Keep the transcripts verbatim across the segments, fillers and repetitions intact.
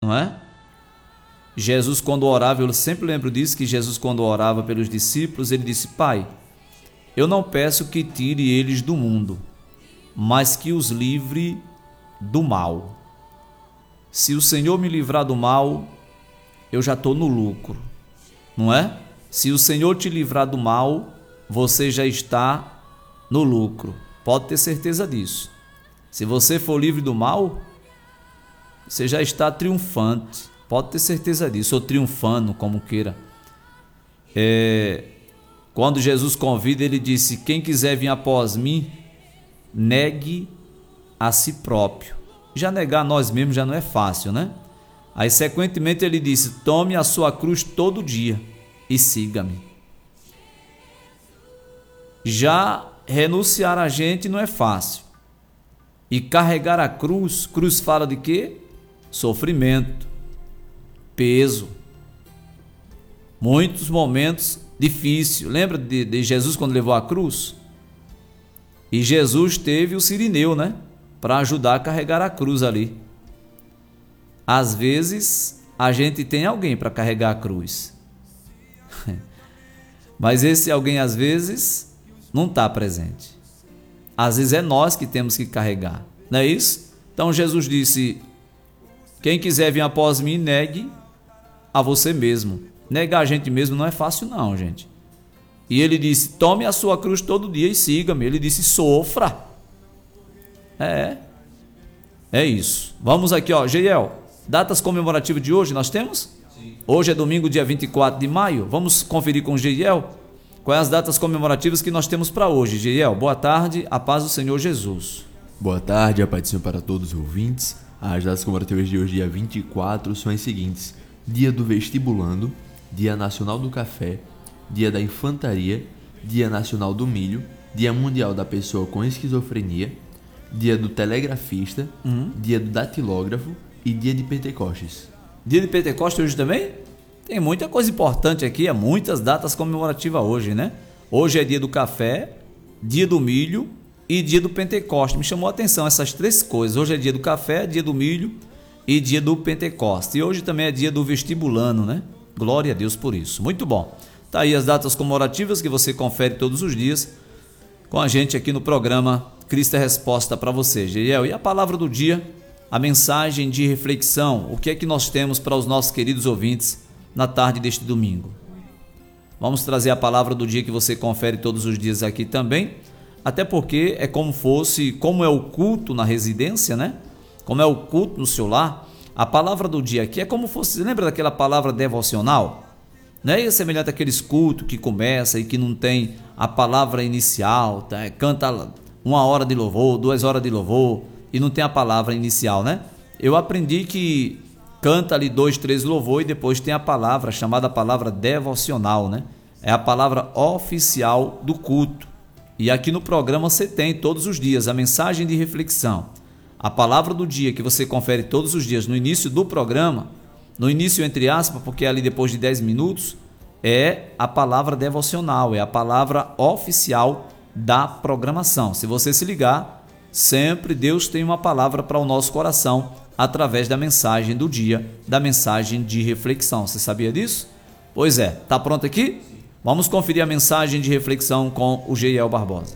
não é? Jesus, quando orava, eu sempre lembro disso, que Jesus, quando orava pelos discípulos, ele disse: Pai, eu não peço que tire eles do mundo, mas que os livre do mal. Se o Senhor me livrar do mal, eu já estou no lucro, não é? Se o Senhor te livrar do mal, você já está no lucro. Pode ter certeza disso. Se você for livre do mal, você já está triunfante. Pode ter certeza disso, ou triunfando, como queira. É, quando Jesus convida, ele disse: quem quiser vir após mim, negue a si próprio. Já negar a nós mesmos já não é fácil, né? Aí, sequentemente, ele disse: tome a sua cruz todo dia e siga-me. Já renunciar a gente não é fácil. E carregar a cruz, cruz fala de quê? Sofrimento, peso, muitos momentos difíceis. Lembra de, de Jesus quando levou a cruz? E Jesus teve o sirineu, né? Para ajudar a carregar a cruz ali. Às vezes a gente tem alguém para carregar a cruz. Mas esse alguém às vezes não está presente. Às vezes é nós que temos que carregar. Não é isso? Então Jesus disse: quem quiser vir após mim, negue a você mesmo. Negar a gente mesmo não é fácil não, gente. E ele disse: tome a sua cruz todo dia e siga-me. Ele disse: sofra. É. É isso. Vamos aqui, ó. Geiel, datas comemorativas de hoje nós temos? Sim. Hoje é domingo, dia vinte e quatro de maio. Vamos conferir com o Geiel quais as datas comemorativas que nós temos para hoje. Geiel, boa tarde, a paz do Senhor Jesus. Boa tarde, a paz do Senhor para todos os ouvintes. As datas comemorativas de hoje, dia vinte e quatro, são as seguintes: Dia do Vestibulando, Dia Nacional do Café, Dia da Infantaria, Dia Nacional do Milho, Dia Mundial da Pessoa com Esquizofrenia, Dia do Telegrafista, uhum. Dia do Datilógrafo e Dia de Pentecostes. Dia de Pentecostes hoje também? Tem muita coisa importante aqui, há muitas datas comemorativas hoje, né? Hoje é dia do café, dia do milho e dia do Pentecostes. Me chamou a atenção essas três coisas. Hoje é dia do café, dia do milho e dia do Pentecostes. E hoje também é dia do vestibulano, né? Glória a Deus por isso. Muito bom. Tá aí as datas comemorativas que você confere todos os dias com a gente aqui no programa Cristo é Resposta para você, Geiel. E a palavra do dia, a mensagem de reflexão, o que é que nós temos para os nossos queridos ouvintes na tarde deste domingo? Vamos trazer a palavra do dia que você confere todos os dias aqui também, até porque é como fosse, como é o culto na residência, né? Como é o culto no seu lar, a palavra do dia aqui é como fosse, lembra daquela palavra devocional? Não é semelhante àqueles cultos que começa e que não tem a palavra inicial, tá? Canta uma hora de louvor, duas horas de louvor e não tem a palavra inicial, né? Eu aprendi que canta ali dois, três louvor e depois tem a palavra, chamada palavra devocional, né? É a palavra oficial do culto. E aqui no programa você tem todos os dias a mensagem de reflexão, a palavra do dia que você confere todos os dias no início do programa, no início entre aspas, porque ali depois de dez minutos, é a palavra devocional, é a palavra oficial da programação. Se você se ligar, sempre Deus tem uma palavra para o nosso coração, através da mensagem do dia, da mensagem de reflexão. Você sabia disso? Pois é, tá pronto aqui? Vamos conferir a mensagem de reflexão com o Geiel Barbosa.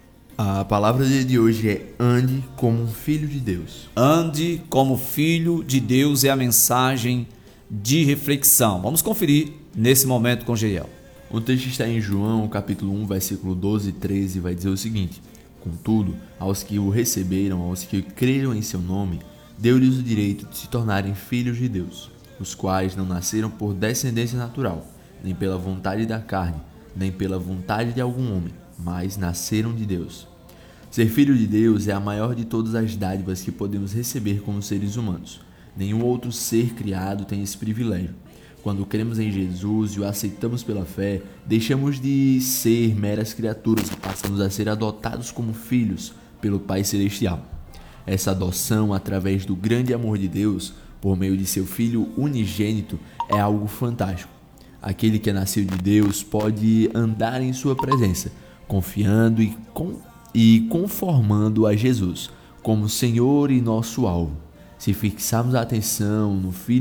A palavra de hoje é: ande como um filho de Deus. Ande como filho de Deus é a mensagem de reflexão. Vamos conferir nesse momento com o Geiel. O texto está em João, capítulo um, versículo doze e treze, vai dizer o seguinte: contudo, aos que o receberam, aos que creram em seu nome, deu-lhes o direito de se tornarem filhos de Deus, os quais não nasceram por descendência natural, nem pela vontade da carne, nem pela vontade de algum homem, mas nasceram de Deus. Ser filho de Deus é a maior de todas as dádivas que podemos receber como seres humanos. Nenhum outro ser criado tem esse privilégio. Quando cremos em Jesus e o aceitamos pela fé, deixamos de ser meras criaturas e passamos a ser adotados como filhos pelo Pai Celestial. Essa adoção através do grande amor de Deus, por meio de seu Filho unigênito, é algo fantástico. Aquele que é nascido de Deus pode andar em sua presença, confiando e, com, e conformando a Jesus como Senhor e nosso alvo. Se fixarmos a atenção no Filho